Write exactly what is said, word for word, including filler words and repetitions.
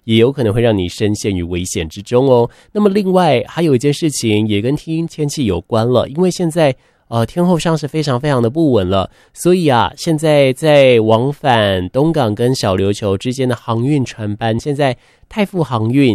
也有可能会让你深陷于危险之中哦。那么另外还有一件事情也跟天天气有关了，因为现在呃，天候上是非常非常的不稳了，所以啊，现在在往返东港跟小琉球之间的航运船班，现在太富航运